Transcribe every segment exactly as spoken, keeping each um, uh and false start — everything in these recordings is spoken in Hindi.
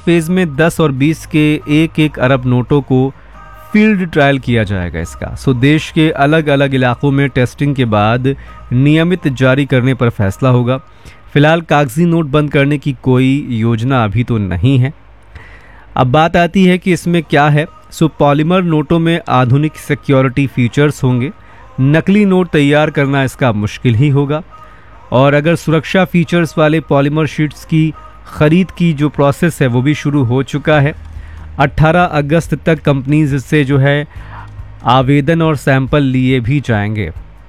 फेज़ में दस और बीस के एक एक अरब नोटों को फील्ड ट्रायल किया जाएगा इसका। सो देश के अलग अलग इलाकों में टेस्टिंग के बाद नियमित जारी करने पर फैसला होगा। फिलहाल कागजी नोट बंद करने की कोई योजना अभी तो नहीं है। अब बात आती है कि इसमें क्या है। सो पॉलीमर नोटों में आधुनिक सिक्योरिटी फीचर्स होंगे। नकली नोट तैयार करना इसका मुश्किल ही होगा। और अगर सुरक्षा फीचर्स वाले पॉलीमर शीट्स की खरीद की जो प्रोसेस है वो भी शुरू हो चुका है। अठारह अगस्त तक कंपनीज इससे जो है आवेदन और सैंपल लिए भी जाएंगे।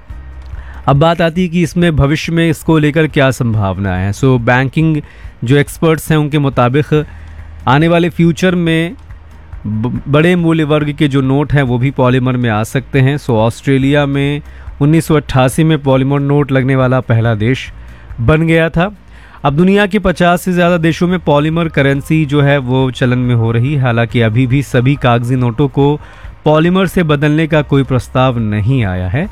अब बात आती है कि इसमें भविष्य में इसको लेकर क्या संभावना है। सो बैंकिंग जो एक्सपर्ट्स हैं उनके मुताबिक आने वाले फ्यूचर में बड़े मूल्य वर्ग के जो नोट हैं वो भी पॉलीमर में आ सकते हैं। सो ऑस्ट्रेलिया में उन्नीस सौ अट्ठासी में पॉलीमर नोट लगने वाला पहला देश बन गया था। अब दुनिया के पचास से ज़्यादा देशों में पॉलीमर करेंसी जो है वो चलन में हो रही है। हालांकि अभी भी सभी कागजी नोटों को पॉलीमर से बदलने का कोई प्रस्ताव नहीं आया है।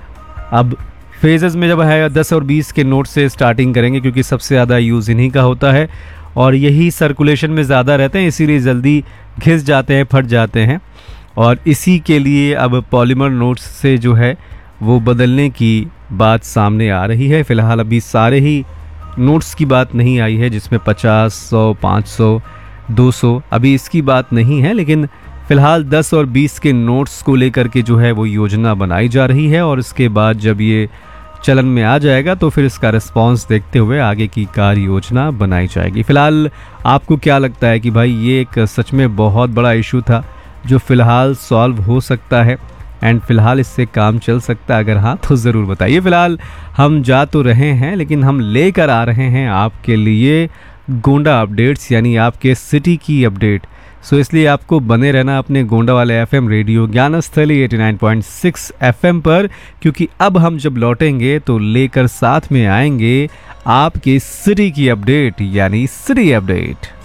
अब फेजेस में जब है दस और बीस के नोट से स्टार्टिंग करेंगे, क्योंकि सबसे ज़्यादा यूज़ इन्हीं का होता है और यही सर्कुलेशन में ज़्यादा रहते हैं, इसीलिए जल्दी घिस जाते हैं, फट जाते हैं। और इसी के लिए अब पॉलीमर नोट्स से जो है वो बदलने की बात सामने आ रही है। फ़िलहाल अभी सारे ही नोट्स की बात नहीं आई है जिसमें पचास, सौ, पाँच सौ, दो सौ, अभी इसकी बात नहीं है। लेकिन फ़िलहाल दस और बीस के नोट्स को लेकर के जो है वो योजना बनाई जा रही है और इसके बाद जब ये चलन में आ जाएगा तो फिर इसका रिस्पांस देखते हुए आगे की कार्य योजना बनाई जाएगी। फ़िलहाल आपको क्या लगता है कि भाई ये एक सच में बहुत बड़ा इशू था जो फ़िलहाल सॉल्व हो सकता है एंड फ़िलहाल इससे काम चल सकता है? अगर हाँ तो ज़रूर बताइए। फ़िलहाल हम जा तो रहे हैं लेकिन हम लेकर आ रहे हैं आपके लिए गोंडा अपडेट्स, यानी आपके सिटी की अपडेट। सो इसलिए आपको बने रहना अपने गोंडा वाले एफएम रेडियो ज्ञानस्थली नवासी पॉइंट छह एफएम पर, क्योंकि अब हम जब लौटेंगे तो लेकर साथ में आएंगे आपके सिटी की अपडेट, यानी सिटी अपडेट।